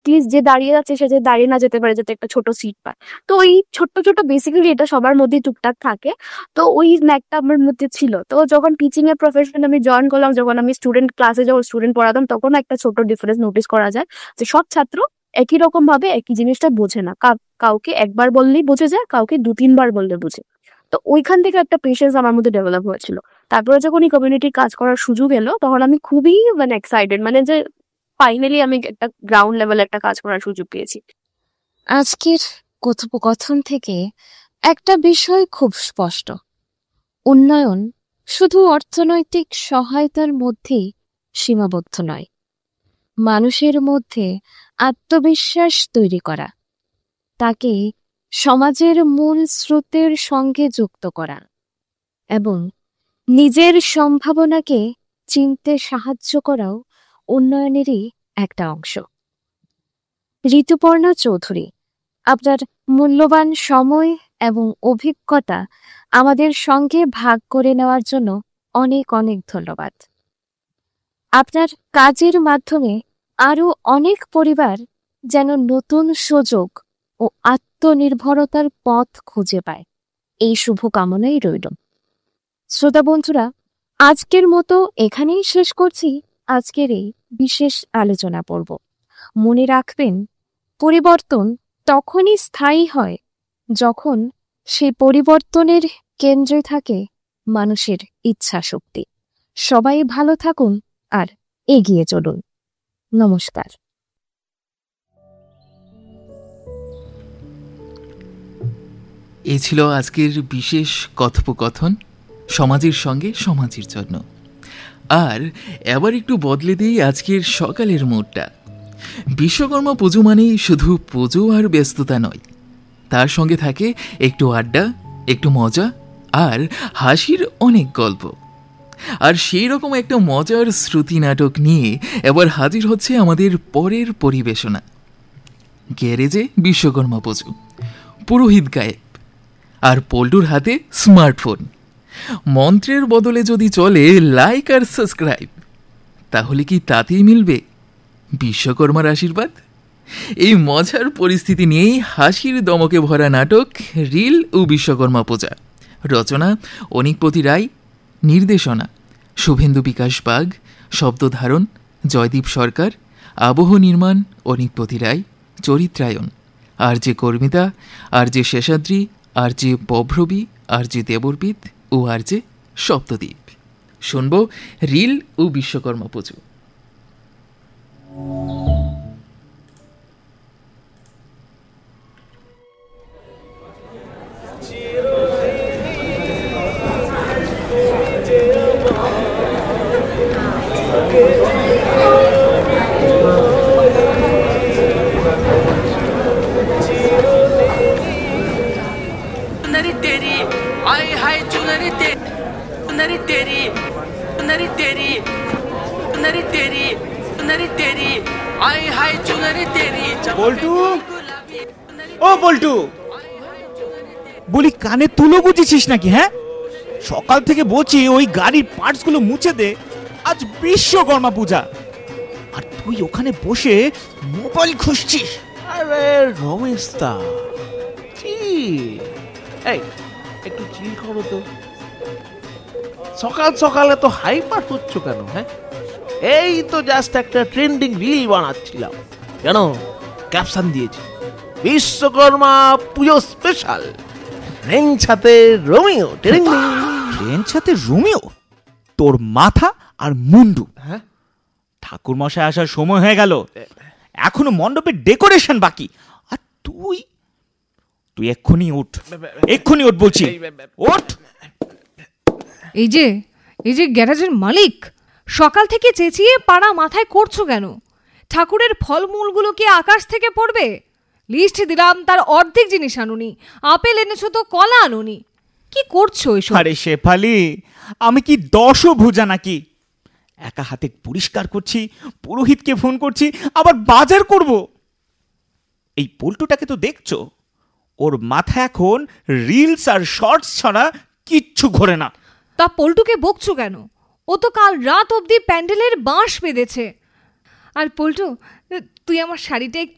At least যে দাঁড়িয়ে যাচ্ছে সে যে দাঁড়িয়ে না যেতে পারে, যাতে একটা ছোট সিট পায়। তো ওই ছোট্ট ছোট বেসিক্যালি এটা সবার মধ্যেই টুকটাক থাকে। তো ওই ন্যাকটা আমার মধ্যে ছিল। তো যখন টিচিং এর প্রফেশন আমি জয়েন করলাম, যখন আমি ক্লাসে যখন স্টুডেন্ট পড়াতাম, তখন একটা ছোট ডিফারেন্স নোটিস করা যায় যে সব ছাত্র একই রকম ভাবে একই জিনিসটা বোঝে না। কাউকে একবার বললেই বুঝে যায়, কাউকে 2-3 বার বললে বুঝে। তো ওইখান থেকে একটা পেশেন্স আমার মধ্যে ডেভেলপ হয়েছিল। তারপরে যখন এই কমিউনিটির কাজ করার সুযোগ এলো, তখন আমি খুবই এক্সাইটেড, যে ফাইনালি আমি একটা গ্রাউন্ড লেভেলে একটা কাজ করার সুযোগ পেয়েছি। আজকের কথোপকথন থেকে একটা বিষয় খুব স্পষ্ট: উন্নয়ন শুধু অর্থনৈতিক সহায়তার মধ্যেই সীমাবদ্ধ নয়। মানুষের মধ্যে আত্মবিশ্বাস তৈরি করা, তাকে সমাজের মূল স্রোতের সঙ্গে যুক্ত করা এবং নিজের সম্ভাবনাকে চিনতে সাহায্য করাও উন্নয়নেরই একটা অংশ। ঋতুপর্ণা চৌধুরী, আপনার মূল্যবান সময় এবং অভিজ্ঞতা আমাদের সঙ্গে ভাগ করে নেওয়ার জন্য অনেক অনেক ধন্যবাদ। আপনার কাজের মাধ্যমে আরও অনেক পরিবার যেন নতুন সুযোগ ও আত্মনির্ভরতার পথ খুঁজে পায়, এই শুভকামনাই রইল। শ্রোতা বন্ধুরা, আজকের মতো এখানেই শেষ করছি আজকের এই বিশেষ আলোচনা পর্ব। মনে রাখবেন, পরিবর্তন তখনই স্থায়ী হয় যখন সেই পরিবর্তনের কেন্দ্রে থাকে মানুষের ইচ্ছা শক্তি। সবাই ভালো থাকুন আর এগিয়ে চলুন। নমস্কার। এই ছিল আজকের বিশেষ কথোপকথন, সমাজের সঙ্গে সমাজের জন্য। আর এবার একটু বদলে দিই আজকের সকালের মুডটা। বিশ্বকর্মা পুজো মানেই শুধু পুজো আর ব্যস্ততা নয়, তার সঙ্গে থাকে একটু আড্ডা, একটু মজা আর হাসির অনেক গল্প। আর সেই রকম একটা মজার শ্রুতি নাটক নিয়ে এবার হাজির হচ্ছে আমাদের পরের পরিবেশনা। গ্যারেজে বিশ্বকর্মা পুজো, পুরোহিত গায়েব আর পল্টুর হাতে স্মার্টফোন। মন্ত্রের বদলে যদি চলে লাইক আর সাবস্ক্রাইব, তাহলে কি তাতেই মিলবে বিশ্বকর্মার আশীর্বাদ? এই মজার পরিস্থিতি নিয়েই হাসির দমকে ভরা নাটক রিল ও বিশ্বকর্মা পূজা। রচনা অনিকপতি রায়, নির্দেশনা শুভেন্দু বিকাশ বাগ, শব্দধারণ জয়দীপ সরকার, আবহ নির্মাণ অনিকপতি রায়, চরিত্রায়ন আর যে কর্মিতা, আর যে শেষাদ্রি, আর যে পভ্রবী, আর যে দেবরবিদ ও আর যে সপ্তদ্বীপ। শুনব রিল ও বিশ্বকর্মা পুজো। পল্টু, ও পল্টু, বলি কানে তুলো গুছিস নাকি? হ্যাঁ, সকাল থেকে বলছি ওই গাড়ির পার্টস গুলো মুছে দে, আজ বিশ্বকর্মা পূজা, আর তুই ওখানে বসে মোবাইল খুঁজছিস। আরে রমেশ দা, এই একটু চিল করো তো। সকাল সকালে তো হাইপার হচ্ছ কেন? হ্যাঁ, এই তো জাস্ট একটা ট্রেন্ডিং রিল বানাচ্ছিলাম, জানো, ক্যাপশন দিয়েছি বিশ্বকর্মা পুজো স্পেশাল, ট্রেন ছাতে রোমিও। ট্রেন ছাতে রোমিও? তোর মাথা আর মুন্ডু। হ্যাঁ, ঠাকুর মশাই আসার সময় হয়ে গেল, এখনো মণ্ডপের ডেকোরেশন বাকি, আর তুই এক্ষুনি উঠ, এক্ষুনি উঠ বলছি, ওঠ। এই যে গ্যারাজের মালিক, সকাল থেকে চেঁচিয়ে পাড়া মাথায় করছো কেন? ঠাকুরের ফলমূলগুলো কি আকাশ থেকে পড়বে? লিস্ট দিলাম, তার অর্ধেক জিনিস আনুনি। আপেল এনেছো তো কলা আনুনি। কি করছো এসব? আরে শেফালি, আমি কি দশভুজা নাকি? একা হাতে পরিষ্কার করছি, পুরোহিতকে ফোন করছি, আবার বাজার করব। এই পল্টুটাকে তো দেখছো, ওর মাথা এখন রিলস আর শর্টস ছাড়া কিচ্ছু ঘোরে না। তা পল্টুকে বকছো কেন? ও তো কাল রাত অবধি প্যান্ডেলের বাঁশ বেঁধেছে। আর পল্টু, তুই আমার শাড়িটা